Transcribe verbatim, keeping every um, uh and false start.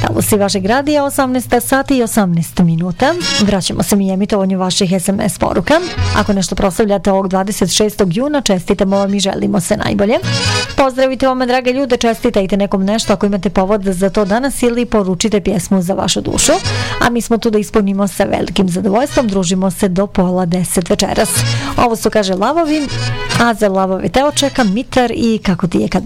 Talusi vašeg radija, osamnaest sati i osamnaest minuta. Vraćamo se mi emitovanju vaših es em es poruka. Ako nešto proslavljate ovog dvadeset šestog juna, čestitamo vam i želimo se najbolje. Pozdravite vama, drage ljude, čestitajte nekom nešto ako imate povod za to danas ili poručite pjesmu za vašu dušu. A mi smo tu da ispunimo sa velikim zadovoljstvom, družimo se do pola deset večeras. Ovo su, kaže, lavovi, a za lavove te očeka Mitar i Kako ti je kad